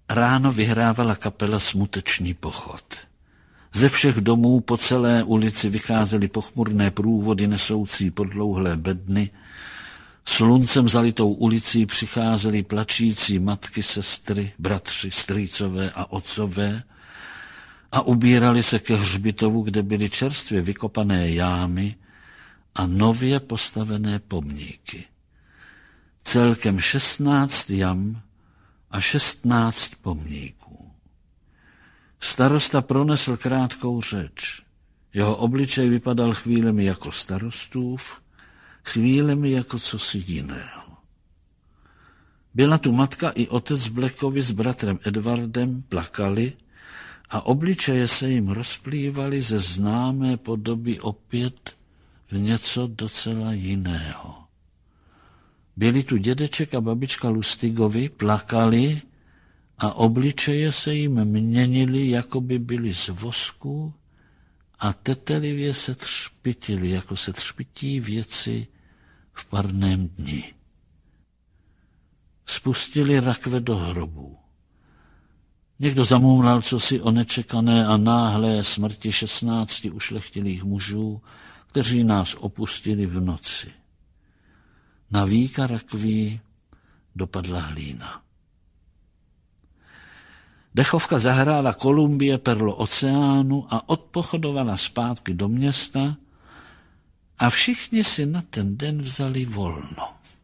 Ráno vyhrávala kapela Smuteční pochod. Ze všech domů po celé ulici vycházely pochmurné průvody nesoucí podlouhlé bedny. Sluncem zalitou ulicí přicházely plačící matky, sestry, bratři, strýcové a otcové a ubírali se ke hřbitovu, kde byly čerstvě vykopané jámy a nově postavené pomníky. Celkem 16 jam a 16 pomníků. Starosta pronesl krátkou řeč. Jeho obličej vypadal chvílemi jako starostův, chvílemi jako cosi jiného. Byla tu matka i otec Blackovi s bratrem Edwardem, plakali a obličeje se jim rozplývaly ze známé podoby opět v něco docela jiného. Byli tu dědeček a babička Lustigovi, plakali a obličeje se jim měnily, jako by byly z vosku a tetelivě se třpitili, jako se třpití věci v parném dni. Spustili rakve do hrobů. Někdo zamumlal cosi o nečekané a náhlé smrti 16 ušlechtilých mužů, kteří nás opustili v noci. Na víka rakví dopadla hlína. Dechovka zahrála Kolumbie perlo oceánu a odpochodovala zpátky do města a všichni si na ten den vzali volno.